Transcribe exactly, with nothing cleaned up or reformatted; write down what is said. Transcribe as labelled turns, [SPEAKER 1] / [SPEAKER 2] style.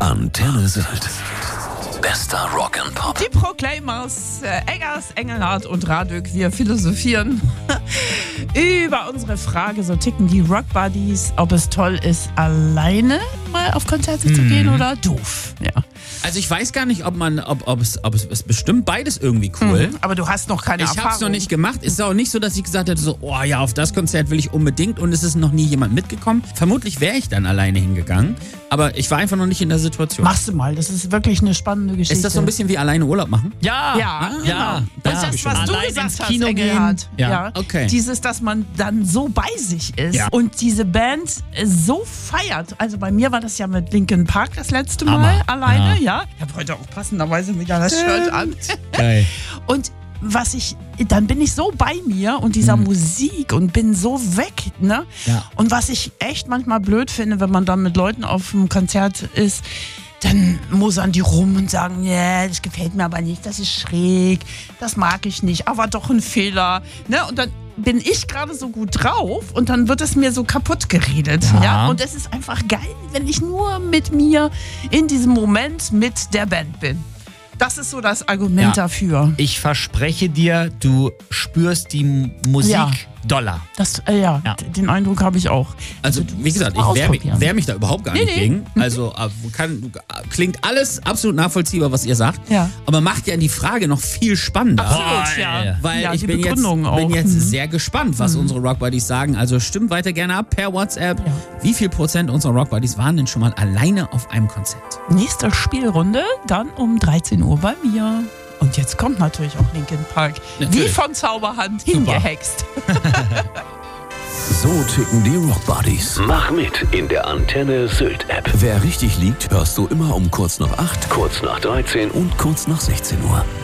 [SPEAKER 1] Antenne Sylt. Bester Rock and Pop.
[SPEAKER 2] Die Proclaimers, äh, Eggers, Engelhardt und Radök, wir philosophieren über unsere Frage, so ticken die Rock Buddies, ob es toll ist, alleine mal auf Konzerte hm. zu gehen oder doof. Ja.
[SPEAKER 3] Also ich weiß gar nicht, ob man, ob, ob es, ob es ist bestimmt beides irgendwie cool.
[SPEAKER 2] Mhm, aber du hast noch keine
[SPEAKER 3] ich
[SPEAKER 2] Erfahrung.
[SPEAKER 3] Ich habe es noch nicht gemacht. Es ist auch nicht so, dass ich gesagt hätte, so, oh ja, auf das Konzert will ich unbedingt und es ist noch nie jemand mitgekommen. Vermutlich wäre ich dann alleine hingegangen, aber ich war einfach noch nicht in der Situation.
[SPEAKER 2] Machst du mal, das ist wirklich eine spannende Geschichte.
[SPEAKER 3] Ist das so ein bisschen wie alleine Urlaub machen?
[SPEAKER 4] Ja,
[SPEAKER 2] ja,
[SPEAKER 4] ja. ja.
[SPEAKER 2] Genau. Das, das, was du
[SPEAKER 4] allein
[SPEAKER 2] gesagt
[SPEAKER 4] ins
[SPEAKER 2] hast,
[SPEAKER 4] Kino
[SPEAKER 2] Engelhardt.
[SPEAKER 4] gehen.
[SPEAKER 2] Ja.
[SPEAKER 3] Ja, okay.
[SPEAKER 2] Dieses, dass man dann so bei sich ist
[SPEAKER 3] Ja.
[SPEAKER 2] und diese Band so feiert. Also bei mir war das ja mit Linkin Park das letzte Mal
[SPEAKER 4] Hammer.
[SPEAKER 2] alleine, ja.
[SPEAKER 4] Ja.
[SPEAKER 2] Ich habe heute auch passenderweise wieder das Shirt an.
[SPEAKER 4] Geil.
[SPEAKER 2] Und was ich, dann bin ich so bei mir und dieser
[SPEAKER 4] Mhm.
[SPEAKER 2] Musik und bin so weg, ne?
[SPEAKER 4] Ja.
[SPEAKER 2] Und was ich echt manchmal blöd finde, wenn man dann mit Leuten auf einem Konzert ist, dann mosern die rum und sagen, ja, das gefällt mir aber nicht, das ist schräg, das mag ich nicht, aber doch ein Fehler, ne? Und dann bin ich gerade so gut drauf und dann wird es mir so kaputt geredet, ja.
[SPEAKER 4] Ja.
[SPEAKER 2] Und es ist einfach geil, wenn ich nur mit mir in diesem Moment mit der Band bin. Das ist so das Argument
[SPEAKER 4] Ja.
[SPEAKER 2] dafür.
[SPEAKER 4] Ich verspreche dir, du spürst die M- Musik
[SPEAKER 2] Ja.
[SPEAKER 4] doller.
[SPEAKER 2] Das, äh, ja,
[SPEAKER 4] Ja.
[SPEAKER 2] d- den Eindruck habe ich auch.
[SPEAKER 3] Also,
[SPEAKER 2] du
[SPEAKER 3] wie
[SPEAKER 2] musst
[SPEAKER 3] gesagt,
[SPEAKER 2] mal
[SPEAKER 3] ich wehre mich,
[SPEAKER 2] ausprobieren.
[SPEAKER 3] wehr mich da überhaupt gar
[SPEAKER 2] Nee,
[SPEAKER 3] nicht
[SPEAKER 2] nee.
[SPEAKER 3] gegen. Also, äh, kann, klingt alles absolut nachvollziehbar, was ihr sagt.
[SPEAKER 2] Ja.
[SPEAKER 3] Aber macht ja die Frage noch viel spannender.
[SPEAKER 2] Absolut,
[SPEAKER 4] Boah,
[SPEAKER 2] ja.
[SPEAKER 4] ey.
[SPEAKER 3] Weil
[SPEAKER 2] ja,
[SPEAKER 3] ich
[SPEAKER 2] die
[SPEAKER 3] bin jetzt,
[SPEAKER 2] Begründung auch.
[SPEAKER 3] bin jetzt
[SPEAKER 2] Mhm.
[SPEAKER 3] sehr gespannt, was unsere Rock Buddies sagen. Also stimmt weiter gerne ab per WhatsApp.
[SPEAKER 2] Ja.
[SPEAKER 3] Wie viel Prozent unserer Rock Buddies waren denn schon mal alleine auf einem Konzert?
[SPEAKER 2] Nächste Spielrunde dann um dreizehn Uhr bei mir. Und jetzt kommt natürlich auch Linkin Park. Wie
[SPEAKER 3] Natürlich.
[SPEAKER 2] von Zauberhand hingehext.
[SPEAKER 1] So ticken die Rock Buddies.
[SPEAKER 5] Mach mit in der Antenne Sylt App.
[SPEAKER 1] Wer richtig liegt, hörst du immer um kurz nach acht,
[SPEAKER 5] Kurz nach dreizehn
[SPEAKER 1] und kurz nach sechzehn Uhr.